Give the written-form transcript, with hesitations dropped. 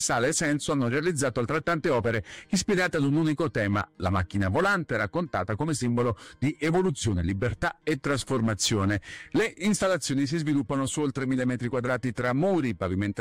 Sale Senso hanno realizzato altrettante opere ispirate ad un unico tema, la macchina volante raccontata come simbolo di evoluzione, libertà e trasformazione. Le installazioni si sviluppano su oltre 1000 metri quadrati tra muri, pavimentazioni